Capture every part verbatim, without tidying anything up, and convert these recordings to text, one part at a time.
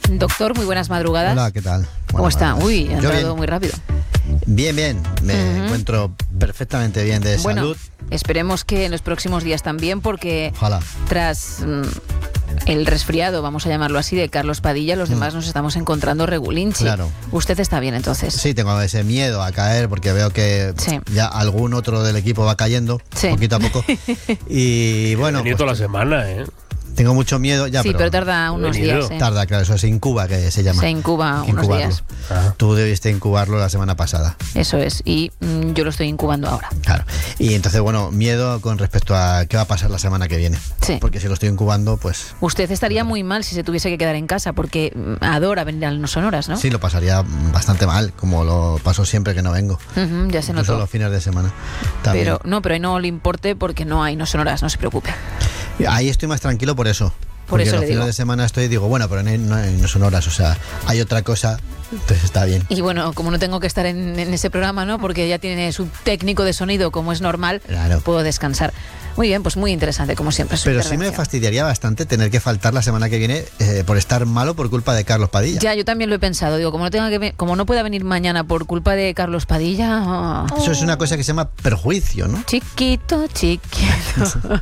Doctor, muy buenas madrugadas. Hola, ¿qué tal? ¿Cómo Buenas está? madrugadas. Uy, ha Yo entrado bien. muy rápido. Bien, bien. Me Uh-huh. encuentro perfectamente bien de Bueno, salud. esperemos que en los próximos días también, porque Ojalá. tras mm, el resfriado, vamos a llamarlo así, de Carlos Padilla, los demás nos estamos encontrando regulinchi. Claro. Usted está bien, entonces. Sí, tengo ese miedo a caer porque veo que Sí. ya algún otro del equipo va cayendo Sí. poquito a poco. Y bueno, Venido pues, toda la semana, ¿eh? tengo mucho miedo. Ya, sí, pero, tarda unos venido. días. ¿eh? Tarda, claro, eso se incuba, que se llama. Se incuba Hay que unos incubarlo. días. Ah. Tú debiste incubarlo la semana pasada. Eso es. Y mm, yo lo estoy incubando ahora. Claro. Y entonces, bueno, miedo con respecto a qué va a pasar la semana que viene. Sí. Porque si lo estoy incubando, pues Usted estaría muy mal si se tuviese que quedar en casa, porque mm, adora venir a No Sonoras, ¿no? sí, lo pasaría bastante mal, como lo paso siempre que no vengo. Ujú, ya se Incluso notó. los fines de semana. También. Pero no, pero ahí no le importe porque no hay No Sonoras, no se preocupe. Ahí estoy más tranquilo por eso. Por Porque eso los le fines digo. de semana estoy digo, bueno, pero no, hay- no, hay- no son horas, o sea, hay otra cosa, entonces está bien. Y bueno, como no tengo que estar en, en ese programa, ¿no? Porque ya tiene su técnico de sonido, como es normal, Claro. puedo descansar. Muy bien, pues muy interesante, como siempre. su Pero sí me intervención. fastidiaría bastante tener que faltar la semana que viene eh, por estar malo por culpa de Carlos Padilla. Ya, yo también lo he pensado. Digo, como no tenga que ve- como no pueda venir mañana por culpa de Carlos Padilla. ah, Eso es una cosa que se llama perjuicio, ¿no? Chiquito, chiquito.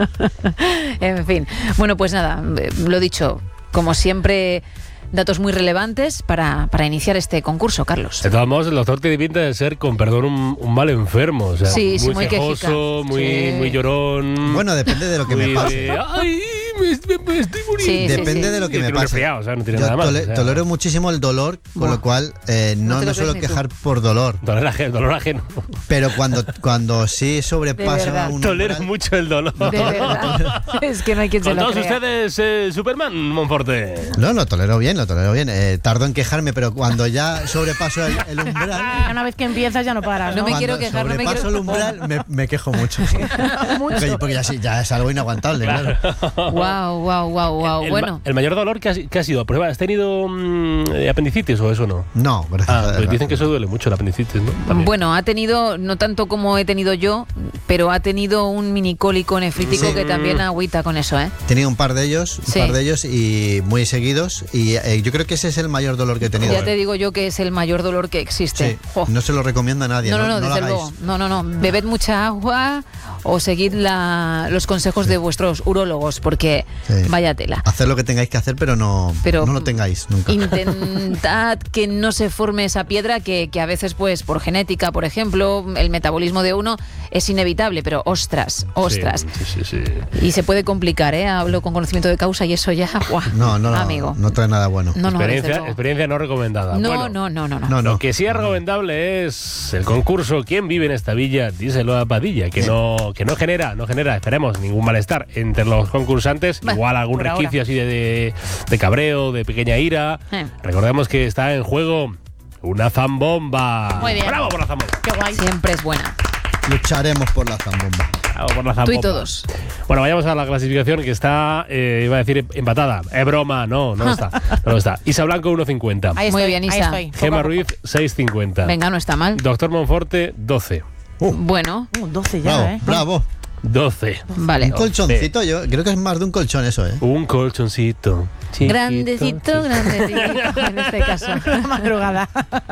En fin. Bueno, pues nada, eh, lo dicho, como siempre, datos muy relevantes para, para iniciar este concurso, Carlos. De todos modos, el doctor tiene pinta de ser, con perdón, un, un mal enfermo. O sea, Sí, sí, muy muy quejoso, quejica. muy, Sí. muy llorón. Bueno, depende de lo que muy me pase. de, ¡ay! Me, me- me estoy muriendo. Sí, sí, Depende sí. de lo que Sí, me tiene un pase. resfriado, o sea, no tiene Yo nada más. tole- o sea. tolero muchísimo el dolor, con Buah. lo cual eh, No no, te me lo suelo crees ni tú. quejar por dolor. Dolor ajeno. Dolor ajeno. Pero cuando, cuando sí De sobrepasa verdad. un Tolero umbral- mucho el dolor. De verdad. Es que no hay quien se Con lo todos crea. ustedes, eh, Superman Monforte. No, lo tolero bien, lo tolero bien. Eh, tardo en quejarme, pero cuando ya sobrepaso el, el umbral... Una vez que empiezas ya no paras, No ¿no? me cuando quiero quejar, no me sobrepaso quiero- el umbral, me, me quejo mucho. Mucho. Porque, porque ya, sí, ya es algo inaguantable, claro. Wow, wow, wow, wow. el, Bueno, ma- el mayor dolor que has, que has ido a prueba, ¿has tenido mm, eh, apendicitis o eso no? No, gracias Ah, a pues Dios. dicen que eso duele mucho, el apendicitis, ¿no? También. bueno, ha tenido, no tanto como he tenido yo, pero ha tenido un minicólico nefrítico Sí. que también agüita con eso, ¿eh? He tenido un par de ellos, un Sí. par de ellos y muy seguidos. Y eh, yo creo que ese es el mayor dolor que he tenido. Ya te digo yo que es el mayor dolor que existe. Sí, Jo. no se lo recomiendo a nadie. No, no, no, lo desde hagáis. luego. No, no, no. Bebed mucha agua o seguid la, los consejos de vuestros urólogos, porque Sí. vaya tela. Hacer lo que tengáis que hacer, pero no, Pero no lo tengáis nunca. Intentad que no se forme esa piedra que, que a veces, pues, por genética, por ejemplo, el metabolismo de uno es inevitable, pero ostras, ostras. Sí, sí, sí, sí. Y se puede complicar, ¿eh? Hablo con conocimiento de causa y eso ya, ¡guau! No, no, no, amigo. no trae nada bueno. No, no, desde experiencia, luego. experiencia no recomendada. No, Bueno, no, no, no, no. No, Lo no. que sí es recomendable es el concurso ¿Quién vive en esta villa? Díselo a Padilla, que no, que no genera, no genera, esperemos, ningún malestar entre los concursantes, Bah, igual algún por ahora. resquicio así de, de, de cabreo, de pequeña ira. Eh. Recordemos que está en juego una zambomba. Muy bien. ¡Bravo por la zambomba! Qué guay. Siempre es buena. Lucharemos por la zambomba. ¡Bravo por la Tú zambomba! y todos. Bueno, vayamos a la clasificación que está, eh, iba a decir empatada. Es broma, no, no está. No lo está. Isa Blanco uno cincuenta. Ahí Muy estoy, bien, ahí Isa. estoy. Poco Gemma a poco. Ruiz seis cincuenta. Venga, no está mal. Doctor Monforte doce. Bueno, Uh, doce ya, Bravo, ¿eh? bravo. doce. vale. Un colchoncito, yo creo que es más de un colchón eso, ¿eh? Un colchoncito. chiquito. Grandecito, grandecito, en este caso. Madrugada.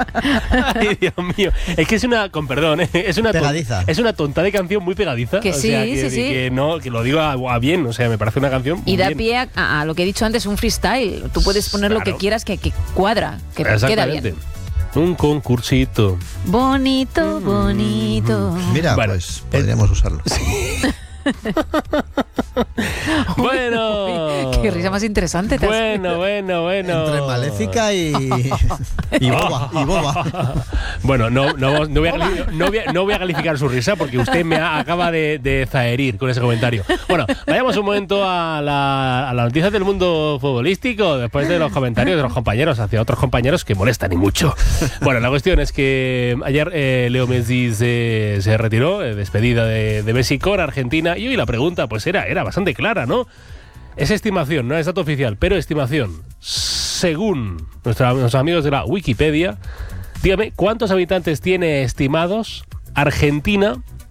Ay, Dios mío. Es que es una, con perdón, ¿eh? es una ton- Pegadiza. es una tonta de canción muy pegadiza. Que o sí, sea, que, sí, sí. que no, que lo digo a, a bien, o sea, me parece una canción Y muy da bien. pie a, a- a lo que he dicho antes, un freestyle. Tú puedes poner lo que Claro. quieras que, que cuadra, que queda Exactamente. bien. Un concursito. Bonito, bonito. Mira, Bueno, pues podríamos usarlo. Bueno. Qué risa más interesante. te has- Bueno, bueno, bueno. Entre maléfica y, y boba. Y boba. Bueno, no, no, no, voy a, cali- no, voy a, no voy a calificar su risa porque usted me ha- acaba de, de zaherir con ese comentario. Bueno, vayamos un momento a la, a la noticia del mundo futbolístico después de los comentarios de los compañeros hacia otros compañeros que molestan y mucho. Bueno, la cuestión es que ayer eh, Leo Messi se, se retiró, eh, despedida de, de Messi con Argentina, y hoy la pregunta pues era, era bastante clara, ¿no? Es estimación, no es dato oficial, pero estimación. Según nuestra- nuestros amigos de la Wikipedia, dígame, ¿cuántos habitantes tiene estimados Argentina